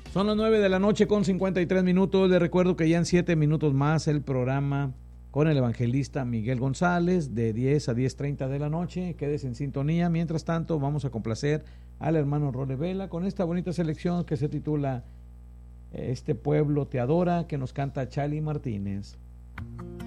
Son las 9 de la noche con 53 minutos. Les recuerdo que ya en 7 minutos más el programa con el evangelista Miguel González de 10 a 10:30 de la noche. Quédese en sintonía. Mientras tanto, vamos a complacer al hermano Role Vela con esta bonita selección que se titula Este pueblo te adora, que nos canta Chali Martínez.